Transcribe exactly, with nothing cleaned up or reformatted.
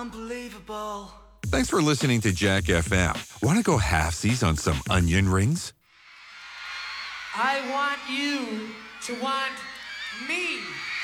Unbelievable. Thanks for listening to Jack F M. Want to go halfsies on some onion rings? I want you to want me.